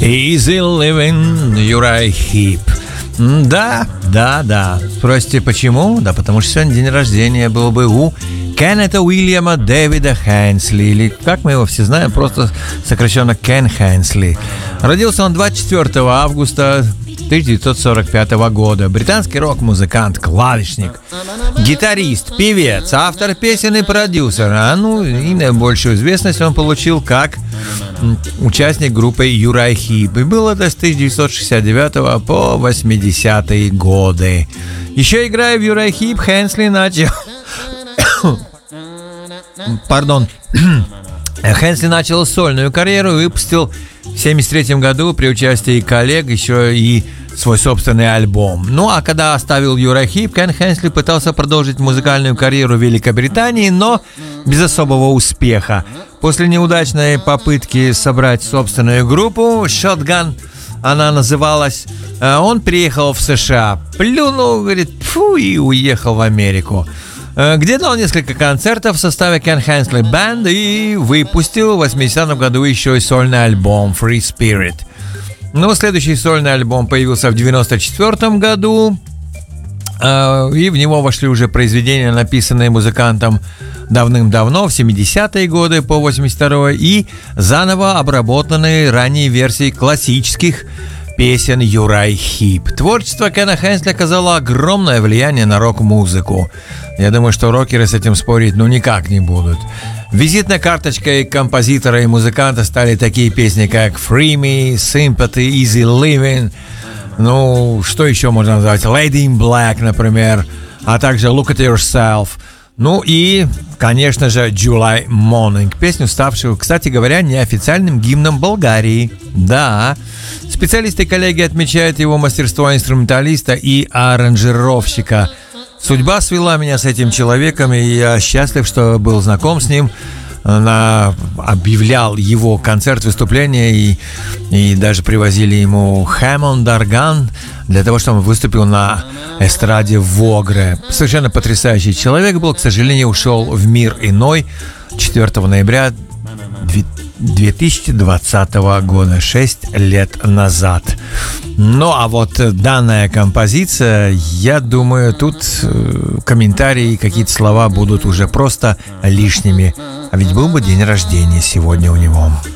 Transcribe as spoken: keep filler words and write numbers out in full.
Easy Living, Юрай Хип. Да, да, да. Спросите, почему? Да потому что сегодня день рождения был бы у Кеннета Уильяма Дэвида Хэнсли, или, как мы его все знаем, просто сокращенно Кен Хэнсли. Родился он двадцать четвёртого августа тысяча девятьсот сорок пятого года. Британский рок-музыкант, клавишник, гитарист, певец, автор песен и продюсер. А ну и наибольшую известность он получил как участник группы Юрай Хип. И было это с тысяча девятьсот шестьдесят девятого по восьмидесятые годы. Еще играя в Юрай Хип, Хэнсли начал... Пардон. Хэнсли начал сольную карьеру и выпустил в семьдесят третьем году при участии коллег еще и свой собственный альбом. Ну а когда оставил Юрай Хип, Кен Хэнсли пытался продолжить музыкальную карьеру в Великобритании, но без особого успеха. После неудачной попытки собрать собственную группу Shotgun, она называлась, он приехал в США, плюнул, говорит, фу, и уехал в Америку, где дал несколько концертов в составе Ken Hensley Band и выпустил в восьмидесятом году еще и сольный альбом Free Spirit. Но следующий сольный альбом появился в девяносто четвёртом году, и в него вошли уже произведения, написанные музыкантом давным-давно, в семидесятые годы по восемьдесят второй, и заново обработанные ранние версии классических песен Юрай Хип. Творчество Кена Хэнсли оказало огромное влияние на рок-музыку. Я думаю, что рокеры с этим спорить ну никак не будут. Визитной карточкой композитора и музыканта стали такие песни, как Free Me, Sympathy, Easy Living, ну, что еще можно назвать, Lady in Black, например, а также Look at Yourself. Ну и, конечно же, July Morning, песню, ставшую, кстати говоря, неофициальным гимном Болгарии. Да, специалисты и коллеги отмечают его мастерство инструменталиста и аранжировщика. Судьба свела меня с этим человеком, и я счастлив, что был знаком с ним. Она объявлял его концерт, выступление, и, и даже привозили ему Hammond орган для того, чтобы он выступил на эстраде в Огре. Совершенно потрясающий человек был, к сожалению, ушел в мир иной четвёртого ноября две тысячи двадцатого года, шесть лет назад. Ну, а вот данная композиция, я думаю, тут комментарии, какие-то слова будут уже просто лишними. А ведь был бы день рождения сегодня у него.